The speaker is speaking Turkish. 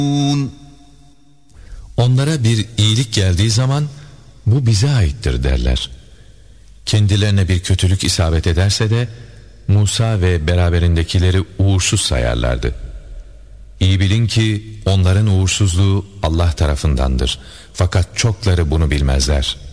Onlara bir iyilik geldiği zaman bu bize aittir derler. Kendilerine bir kötülük isabet ederse de Musa ve beraberindekileri uğursuz sayarlardı. İyi bilin ki onların uğursuzluğu Allah tarafındandır. Fakat çokları bunu bilmezler.